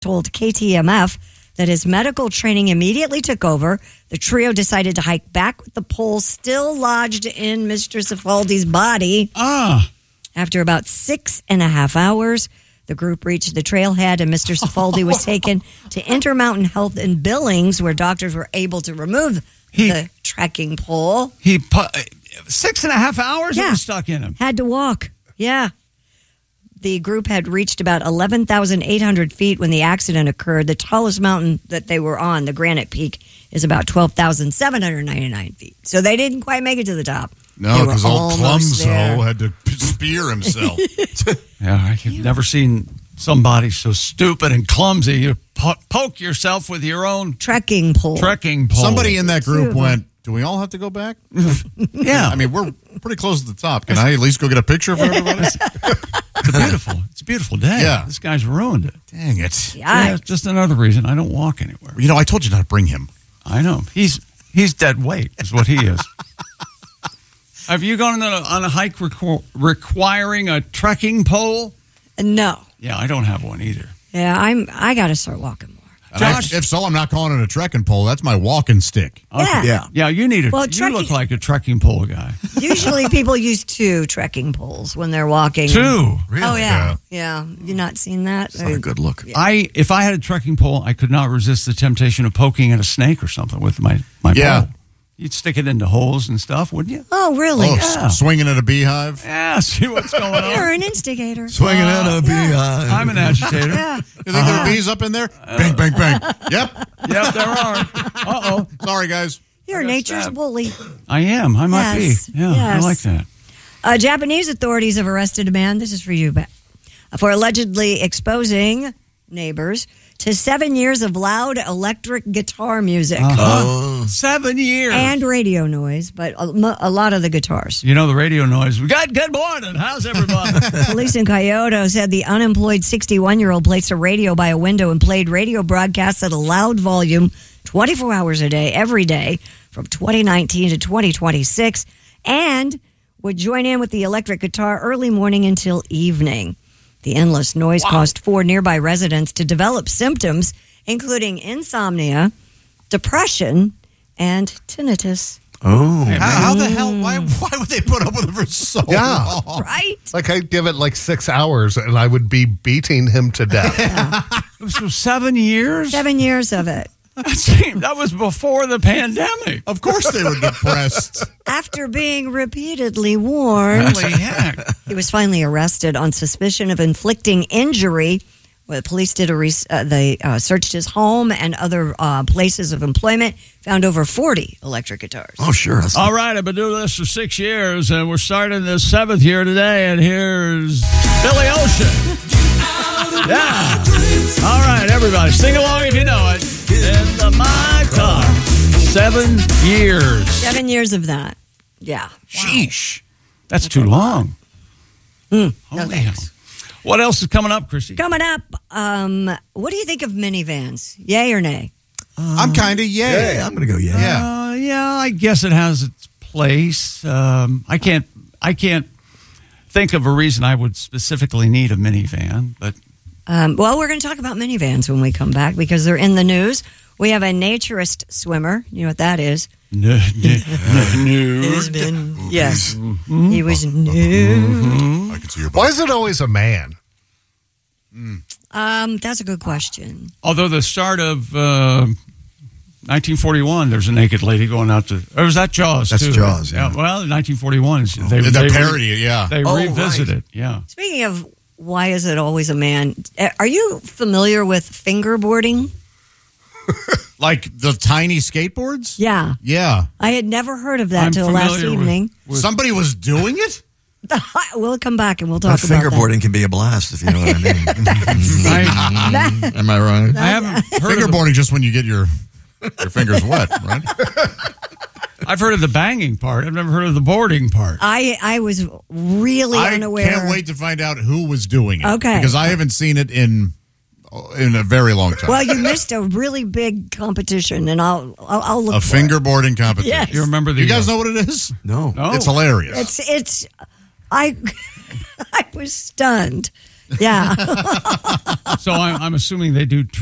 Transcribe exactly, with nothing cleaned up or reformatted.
told K T M F that his medical training immediately took over. The trio decided to hike back with the pole still lodged in Mister Cifaldi's body. Ah. After about six and a half hours, the group reached the trailhead and Mister Cifaldi was taken to Intermountain Health in Billings, where doctors were able to remove he, the trekking pole. He pu- Six and a half hours yeah. it was stuck in him. Had to walk. Yeah. The group had reached about eleven thousand eight hundred feet when the accident occurred. The tallest mountain that they were on, the Granite Peak, is about twelve thousand seven hundred ninety-nine feet. So they didn't quite make it to the top. No, because old Clumso had to spear himself. Yeah, I've never seen somebody so stupid and clumsy. You po- poke yourself with your own trekking pole. Trekking pole. Somebody in that group went, do we all have to go back? Yeah. I mean, we're pretty close to the top. Can I at least go get a picture for everybody? It's beautiful. It's a beautiful day. Yeah. This guy's ruined it. Dang it. Yeah, it's just another reason I don't walk anywhere. You know, I told you not to bring him. I know. He's he's dead weight is what he is. Have you gone on a, on a hike requ- requiring a trekking pole? No. Yeah, I don't have one either. Yeah, I'm. I got to start walking more. Josh, I, if so, I'm not calling it a trekking pole. That's my walking stick. Okay. Yeah. yeah, yeah. You need a. Well, you trekking, look like a trekking pole guy. Usually, people use two trekking poles when they're walking. Two, really? Oh yeah, yeah. You not seen that? It's not a good look. Yeah. I if I had a trekking pole, I could not resist the temptation of poking at a snake or something with my my yeah. pole. You'd stick it into holes and stuff, wouldn't you? Oh, really? Oh, yeah. s- swinging at a beehive? Yeah, see what's going on. You're an instigator. Swinging uh, at a beehive. I'm an agitator. Yeah. You think uh-huh. there are bees up in there? Uh, bang, bang, bang. Yep. Yep, there are. Uh-oh. Sorry, guys. You're nature's stabbed. bully. I am. I might yes. be. Yeah, yes. I like that. Uh, Japanese authorities have arrested a man, this is for you, for allegedly exposing neighbors to seven years of loud electric guitar music. Uh-huh. Oh. Seven years. And radio noise, but a, a lot of the guitars. You know the radio noise. We got good morning. How's everybody? Police in Kyoto said the unemployed sixty-one-year-old placed a radio by a window and played radio broadcasts at a loud volume twenty-four hours a day, every day, from twenty nineteen to twenty twenty-six, and would join in with the electric guitar early morning until evening. The endless noise wow. caused four nearby residents to develop symptoms, including insomnia, depression, and tinnitus. Oh. How, how the hell? Why Why would they put up with it for so yeah. long? Right? Like, I'd give it like six hours and I would be beating him to death. Yeah. So seven years? Seven years of it. That was before the pandemic. Of course they were depressed. After being repeatedly warned, Holy heck. he was finally arrested on suspicion of inflicting injury. Well, the police did a re- uh, they uh, searched his home and other uh, places of employment, found over forty electric guitars. Oh, sure. That's All right, I've been doing this for six years, and we're starting the seventh year today, and here's Billy Ocean. Yeah. All right, everybody, sing along if you know it. In the my car. Seven years. Seven years of that. Yeah. Sheesh. That's too long. Mm, Holy no hell. What else is coming up, Chrissy? Coming up, um, what do you think of minivans? Yay or nay? Uh, I'm kind of yay. Yeah, I'm going to go yay. Yeah. Uh, yeah, I guess it has its place. Um, I can't. I can't think of a reason I would specifically need a minivan, but. Um, well, we're going to talk about minivans when we come back because they're in the news. We have a naturist swimmer. You know what that is? No, no, no. Has been, yes. Mm-hmm. He was new. Mm-hmm. I can see your Why is it always a man? Mm. Um, that's a good question. Although the start of uh, nineteen forty-one, there's a naked lady going out to. Or was that Jaws? That's too? Jaws. Yeah. yeah. Well, nineteen forty-one. Oh. They, the they parody, re- yeah. They Oh, revisit right. it. Yeah. Speaking of why is it always a man, are you familiar with fingerboarding? Like the tiny skateboards? Yeah. Yeah. I had never heard of that I'm until last familiar with- evening. with- Somebody was doing it? We'll come back and we'll talk That about that. fingerboarding can be a blast, if you know what I mean. I, Am I right? I haven't heard of the, Fingerboarding just when you get your your fingers wet, right? I've heard of the banging part. I've never heard of the boarding part. I, I was really I unaware. can't wait to find out who was doing it. Okay. Because I haven't seen it in in a very long time. Well, you missed a really big competition, and I'll I'll, I'll look a for it. fingerboarding competition. Yes. You remember the? You guys know what it is? No. No. It's hilarious. It's it's I I was stunned. Yeah. So I'm, I'm assuming they do